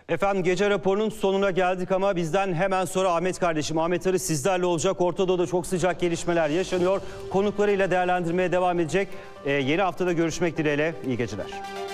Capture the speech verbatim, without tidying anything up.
Efendim gece raporunun sonuna geldik ama bizden hemen sonra Ahmet kardeşim Ahmet Arı sizlerle olacak. Orta Doğu'da çok sıcak gelişmeler yaşanıyor. Konuklarıyla değerlendirmeye devam edecek. Ee, yeni haftada görüşmek dileğiyle. İyi geceler.